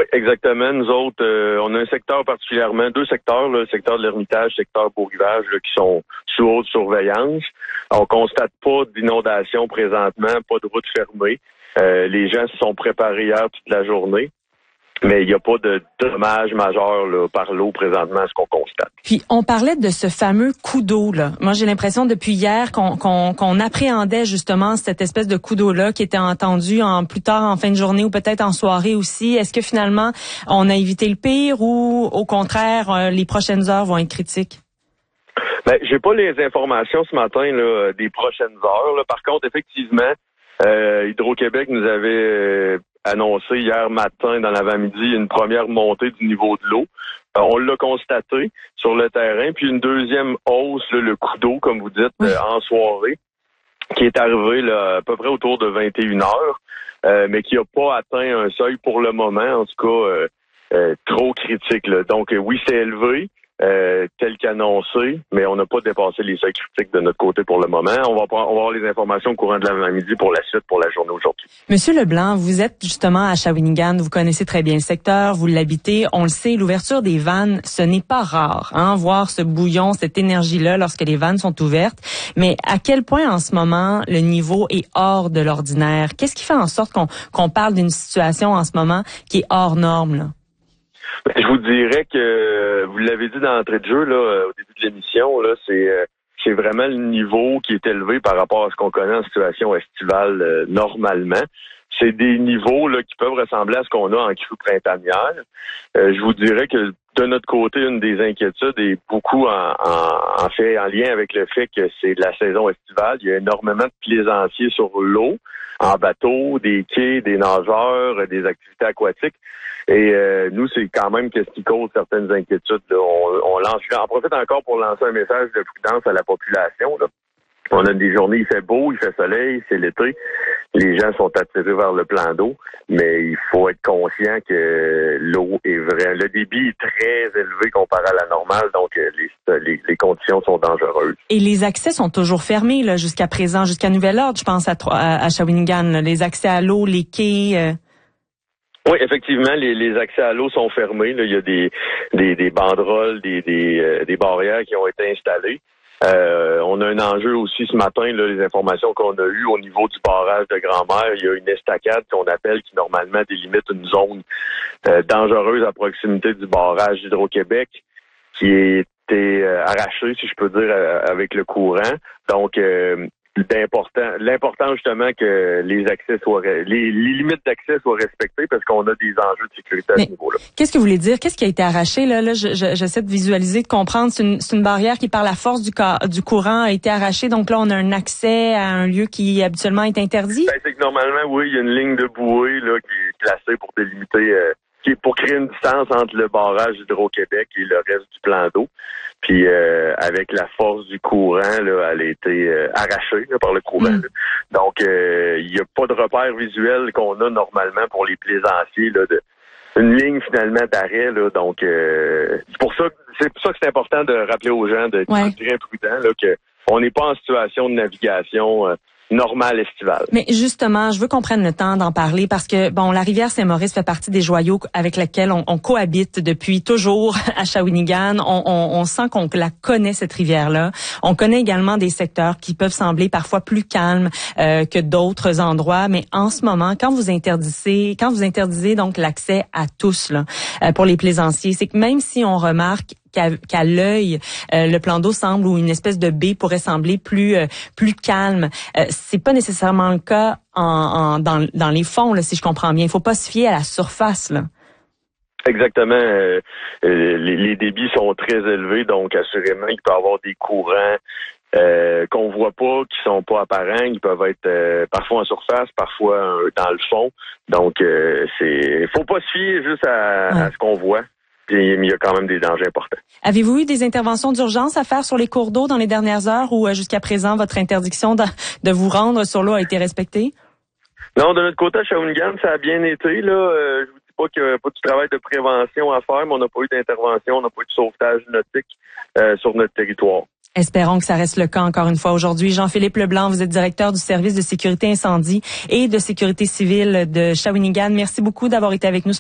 Oui, exactement. Nous autres, on a un secteur particulièrement, deux secteurs, là, le secteur de l'Ermitage, le secteur Beau-Rivage, là, qui sont sous haute surveillance. On constate pas d'inondation présentement, pas de route fermée. Les gens se sont préparés hier toute la journée. Mais il n'y a pas de dommages majeurs là, par l'eau présentement à ce qu'on constate. Puis, on parlait de ce fameux coup d'eau, là. Moi, j'ai l'impression depuis hier qu'on appréhendait justement cette espèce de coup d'eau-là qui était entendu plus tard en fin de journée ou peut-être en soirée aussi. Est-ce que finalement, on a évité le pire ou au contraire, les prochaines heures vont être critiques? Ben, j'ai pas les informations ce matin là, des prochaines heures. Là. Par contre, effectivement, Hydro-Québec nous avait annoncé hier matin dans l'avant-midi une première montée du niveau de l'eau. On l'a constaté sur le terrain, puis une deuxième hausse, là, le coup d'eau, comme vous dites, en soirée, qui est arrivé là, à peu près autour de 21 heures, mais qui n'a pas atteint un seuil pour le moment, en tout cas trop critique. Là. Donc oui, c'est élevé. Tel qu'annoncé, mais on n'a pas dépassé les seuils critiques de notre côté pour le moment. On va avoir les informations au courant de l'avant-midi pour la suite, pour la journée aujourd'hui. Monsieur Leblanc, vous êtes justement à Shawinigan, vous connaissez très bien le secteur, vous l'habitez, on le sait, l'ouverture des vannes, ce n'est pas rare, voir ce bouillon, cette énergie-là lorsque les vannes sont ouvertes, mais à quel point en ce moment le niveau est hors de l'ordinaire? Qu'est-ce qui fait en sorte qu'on parle d'une situation en ce moment qui est hors norme, là? Je vous dirais que vous l'avez dit dans l'entrée de jeu là, au début de l'émission, là, c'est vraiment le niveau qui est élevé par rapport à ce qu'on connaît en situation estivale normalement. C'est des niveaux là qui peuvent ressembler à ce qu'on a en crue printanière. Je vous dirais que de notre côté, une des inquiétudes est beaucoup en fait en lien avec le fait que c'est la saison estivale. Il y a énormément de plaisanciers sur l'eau, en bateau, des quais, des nageurs, des activités aquatiques. Et nous, c'est quand même ce qui cause certaines inquiétudes. Là. On profite encore pour lancer un message de prudence à la population. Là. On a des journées, il fait beau, il fait soleil, c'est l'été. Les gens sont attirés vers le plan d'eau, mais il faut être conscient que l'eau est vrai. Le débit est très élevé comparé à la normale, donc les conditions sont dangereuses. Et les accès sont toujours fermés là jusqu'à présent, jusqu'à nouvel ordre, je pense à Shawinigan. Là. Les accès à l'eau, les quais. Oui, effectivement, les accès à l'eau sont fermés. Là. Il y a des banderoles, des barrières qui ont été installées. On a un enjeu aussi ce matin, là, les informations qu'on a eues au niveau du barrage de Grand-Mère. Il y a une estacade qu'on appelle qui normalement délimite une zone dangereuse à proximité du barrage d'Hydro-Québec qui a été arrachée, si je peux dire, avec le courant. Donc, l'important justement que les accès les limites d'accès soient respectées parce qu'on a des enjeux de sécurité à ce niveau-là. Qu'est-ce que vous voulez dire? Qu'est-ce qui a été arraché là? J'essaie de visualiser, de comprendre. C'est une barrière qui, par la force du courant, a été arrachée. Donc là, on a un accès à un lieu qui habituellement est interdit? Ben, c'est que normalement, oui, il y a une ligne de bouée là qui est placée pour délimiter, pour créer une distance entre le barrage d'Hydro-Québec et le reste du plan d'eau. Puis avec la force du courant, là, elle a été arrachée là, par le courant. Là. Donc il n'y a pas de repère visuel qu'on a normalement pour les plaisanciers là, une ligne finalement d'arrêt. Là, donc c'est pour ça que c'est important de rappeler aux gens d'être très prudents là, que on n'est pas en situation de navigation normale estivale. Mais justement, je veux qu'on prenne le temps d'en parler parce que, bon, la rivière Saint-Maurice fait partie des joyaux avec lesquels on cohabite depuis toujours à Shawinigan. On sent qu'on la connaît, cette rivière-là. On connaît également des secteurs qui peuvent sembler parfois plus calmes que d'autres endroits. Mais en ce moment, quand vous interdisez donc l'accès à tous là, pour les plaisanciers, c'est que même si on remarque qu'à l'œil, le plan d'eau semble ou une espèce de baie pourrait sembler plus calme. C'est pas nécessairement le cas dans les fonds, là, si je comprends bien. Il faut pas se fier à la surface, là. Exactement. Les débits sont très élevés, donc assurément, il peut y avoir des courants qu'on voit pas, qui sont pas apparents. Ils peuvent être parfois en surface, parfois dans le fond. Donc, faut pas se fier juste à ce qu'on voit. Puis, il y a quand même des dangers importants. Avez-vous eu des interventions d'urgence à faire sur les cours d'eau dans les dernières heures ou jusqu'à présent, votre interdiction de vous rendre sur l'eau a été respectée? Non, de notre côté, à Shawinigan, ça a bien été. Là, je vous dis pas qu'il n'y a pas de travail de prévention à faire, mais on n'a pas eu d'intervention, on n'a pas eu de sauvetage nautique sur notre territoire. Espérons que ça reste le cas encore une fois aujourd'hui. Jean-Philippe Leblanc, vous êtes directeur du service de sécurité incendie et de sécurité civile de Shawinigan. Merci beaucoup d'avoir été avec nous.